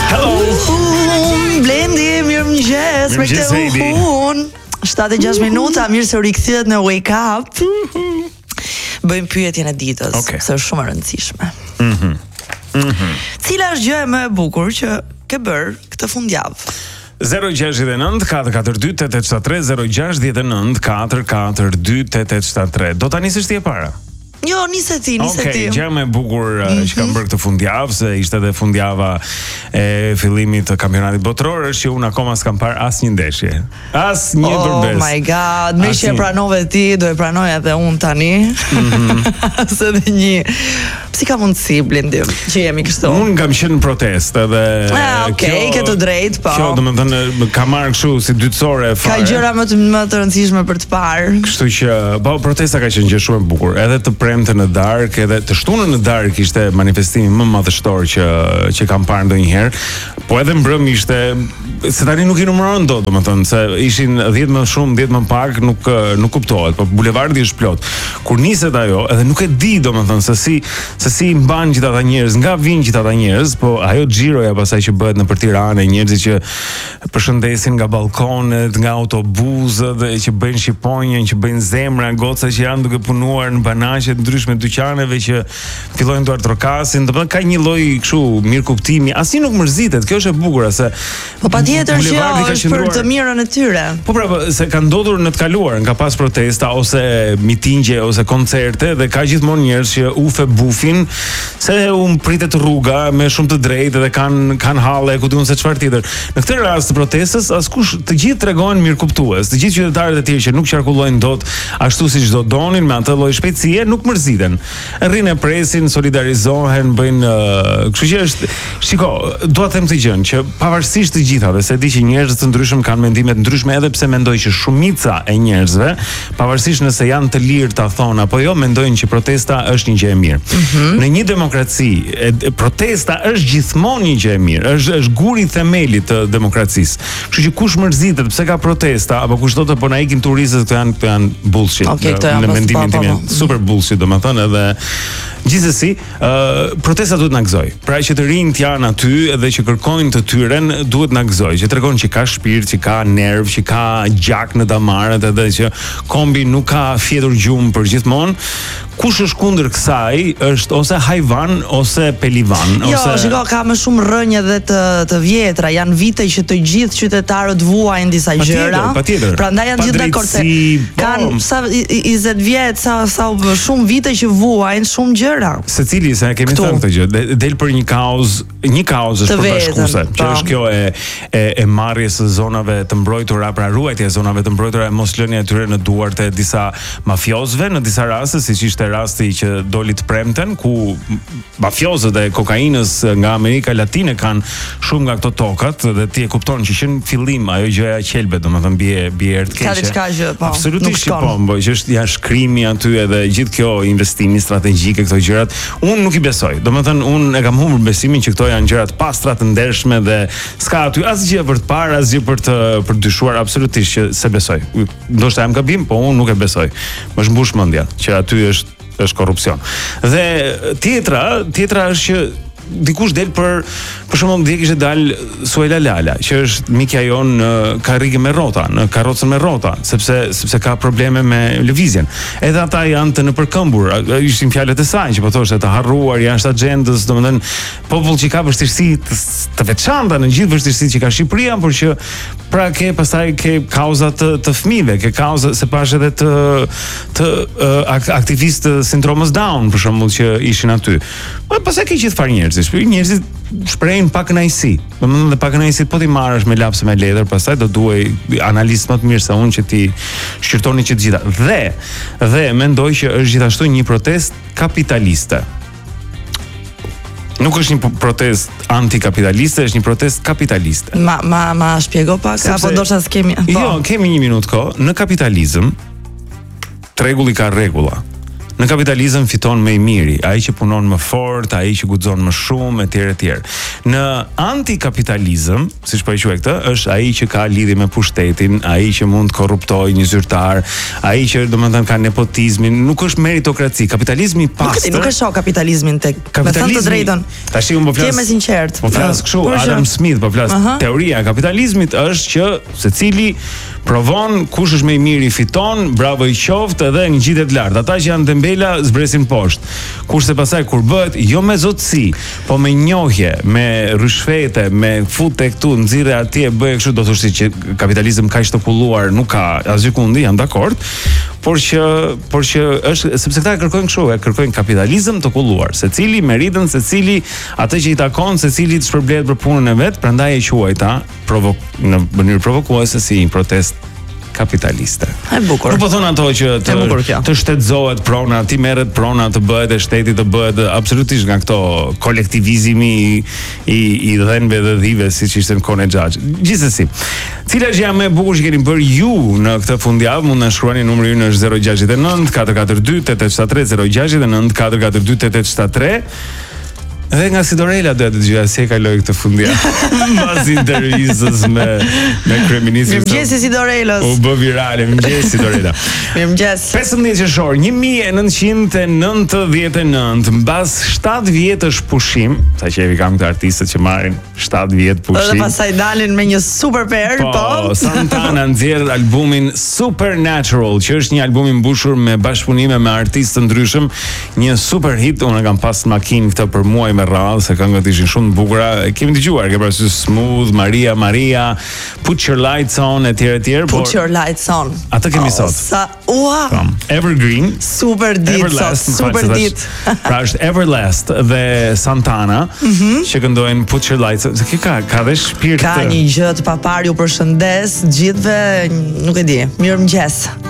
Hello. Blendi, mirëmëngjes. Me këtë 7:06 minuta, mirë se u rikthehet në Wake Up. Bëjmë pyetjen e ditës, se është shumë e rëndësishme. Cila është gjëja më e bukur që ke bërë këtë fundjavë? 069 442 8873 069 442 8873. Do ta nisësh ti e para? Jo, nisë ti. Gjë më e bukur që kam bërë këtë fundjavë, se ishte edhe fundjava e fillimit të kampionatit botror, është që unë akoma s'kam parë asnjë ndeshje. Asnjë përbes. Oh my god, me që e pranove ti, do e pranoj edhe unë tani. Se dhe një. Si ka mundësi, Blendi, që jemi kështu? Unë kam qenë në protestë dhe ke të drejtë, po. Kjo domethënë ka marrë kështu si dytësore fare. Ka gjëra më të rëndësishme për të parë. Kështu që, protesta ka qenë gjë shumë e bukur, edhe të premte në darkë, edhe të shtunën në darkë ishte manifestimi më madhështor që kam parë ndonjëherë, po edhe mbrëmje ishte, se tani nuk I numëron dot, domethënë se ishin 10 më shumë, 10 më pak, nuk kuptohet, po bulevardi është plot. Kur niset ajo, edhe nuk e di domethënë se si mban gjithë ata njerëz, nga vinë gjithë ata njerëz, po ajo xhiroja pasaj që bëhet nëpër Tiranë, njerëzit që përshëndesin nga balkonet, nga autobusët, që bëjnë shqiponjën, që bëjnë zemra, goca që janë duke punuar në banaqe të ndryshme dyqaneve që fillojnë duart trokasin, domethënë ka një lloj kështu mirëkuptimi, asnjë nuk mërzitet, kjo është e bukur, se po patjetër që është për të mirën e tyre. Po pra, se ka ndodhur në të kaluarën, ka pas protesta ose mitingje ose koncerte dhe ka gjithmonë njerëz që ufe bufin se pritet rruga me shumë të drejtë dhe kanë halle, ku diun se çfarë tjetër. Në këtë rast të protestës, askush, të gjithë tregojnë mirëkuptues, të gjithë qytetarët e tjerë që nuk qarkullojnë dot ashtu siç do donin me atë lloj shpejtësie, nuk mërziten. Rrinë presin, solidarizohen, bëjnë, kështu që është, shiko, dua të them këtë gjë, që pavarësisht të gjithave, se di që njerëz të ndryshëm kanë mendime të ndryshme, edhe pse mendoj që shumica e njerëzve, pavarësisht nëse janë të lirë ta thonë apo jo, mendojnë që protesta është një gjë e mirë. Në një demokraci, protesta është gjithmonë një gjë e mirë, është guri I themelit të demokracisë. Kështu që kush mërzitet pse ka protesta, apo kush thotë po na ikin turistët, këto janë bullshit. Në mendimin tim, super bullshit, domethënë, edhe gjithsesi, protesta duhet na gëzoj. Pra që të rinjt janë aty dhe që kërkojnë të tyren, duhet na gëzoj, që tregon që ka shpirt, që ka nerv, që ka gjak në damarët, edhe që kombi nuk ka fjetur gjumë për gjithmonë. Kush është kundër kësaj është ose hajvan ose pelivan. Jo, shiko, ka më shumë rënje dhe të vjetra, janë vite që të gjithë qytetarët vuajnë disa gjëra. Patjetër. Prandaj janë gjithë dakord se kanë sa 20 vjet, sa shumë vite që vuajnë shumë gjëra. Secili se kemi thënë këtë gjë, del për një kauzë është përbashkuese, që është kjo e marrjes së zonave të mbrojtura, pra ruajtja e zonave të mbrojtura, e moslënia e tyre në duart e disa mafiozëve, në disa raste, siç ishte rasti që doli të premten, ku mafiozët e kokainës nga Amerika Latine kanë shumë nga këto tokat, dhe ti e kupton që në fillim ajo gjëja qelbet, domethënë bie ertë keqe. Ka diçka gjë, po. Absolutisht po, që është jashtë krimi aty edhe gjithë kjo investimi strategjik e këto gjërat, unë nuk I besoj. Domethënë unë e kam humbur besimin që këto janë gjëra të pastra, të ndershme dhe s'ka aty asgjë për të parë, asgjë për dyshuar, absolutisht që se besoj. Ndoshta jam gabim, po unë nuk e besoj. Më shmbush mendja që aty është korrupsion. Dhe tjetra është që dikush del për shembull dje kishte dal Suela Lala, që është mikja jon në karrige me rrota, në karrocën me rrota, sepse ka probleme me lëvizjen. Edhe ata janë të nëpërkëmbur, ishin fjalët e saj që po thoshte të harruar jashtë agjendës, domethënë popull që ka vështirësi të veçanta në gjithë vështirësitë që ka Shqipëria, por që pra pastaj ke kauza të fëmijëve, ke kauza se pash edhe të aktivistë sindromës Down për shembull që ishin aty. Po pastaj ke gjithë farë njerëzit shprehin pak kënaqësi. Domethënë dhe pak kënaqësi po ti marrësh me lapse me letër, pastaj do duaj analistë më të mirë se unë që ti shqyrtoni që të gjitha. Dhe mendoj që është gjithashtu një protestë kapitaliste. Nuk është një protestë antikapitaliste, është një protestë kapitaliste. Ma shpjego pak, apo ndoshta s'kemi. Jo, kemi 1 minutë kohë. Në kapitalizëm, tregulli ka rregulla. Në kapitalizëm fiton më i miri, ai që punon më fort, ai që guxon më shumë etj etj. Në antikapitalizëm, siç po e quaj këtë, është ai që ka lidhje me pushtetin, ai që mund të korruptojë një zyrtar, ai që domethënë ka nepotizmin, nuk është meritokraci. Kapitalizmi i pastër. Nuk e shoh kapitalizmin tek. Me thënë të drejtën. Tash unë po flas. Jemi sinqert. Po flas kështu, Adam Smith po flas. Teoria e kapitalizmit është që secili provon kush është më i miri fiton, bravo i qoftë edhe ngjitet lart. Ata që janë dembela zbresin poshtë. Kurse pastaj kur bëhet jo me zotësi, po me njohje, me rishfete, me fute këtu, nxirre atje, bëj kështu, do thoshti që kapitalizëm kaq të kulluar nuk ka asgjë kundi, jam dakord, por që është sepse këta e kërkojnë kështu, e kërkojnë kapitalizëm të kulluar, secili meritën, secili atë që i takon, secili të shpërblet për punën e vet, prandaj e quajta në mënyrë provokuese si një protest kapitaliste. E bukur. Nuk po thon ato që të shtetëzohet prona, ti merret prona të bëhet e shteti të bëhet absolutisht nga këto kolektivizmi i dhënëve dhe dhive siç ishte në kohën e Xhaxhit. Gjithsesi, cila është më e bukur që keni bërë ju në këtë fundjavë? Mund na shkruani, numri ynë është 069 442 873 069 442 873. Edhe nga Sidorela doja të dëgjoja si e kaloi këtë fundjavë. Mbas intervistës me kryeministrin. Mirëmëngjes Sidorelos. U bë virale, mirëmëngjes Sidorela. Mirëmëngjes. 15 qershor 1999, mbas 7 vjetësh pushim, saqë kam këto artistët që marrin 7 vjet pushim. Edhe pastaj dalin me një super per, po. Santana nxjerr albumin Supernatural, që është një album i mbushur me bashkëpunime me artistë të ndryshëm, një super hit. Unë kam pas në makinë këtë për muaj me radhë, se këngët ishin shumë të bukura. Kemi dëgjuar, ke parasysh Smooth, Maria, Put Your Lights On etj. Put Your Lights On. Atë kemi sot. Evergreen. Super dit. Pra është Everlast dhe Santana që këndojnë Put Your Lights On. Ka dhe shpirt. Ka një gjë të papar, ju përshëndes gjithëve, nuk e di. Mirëmëngjes.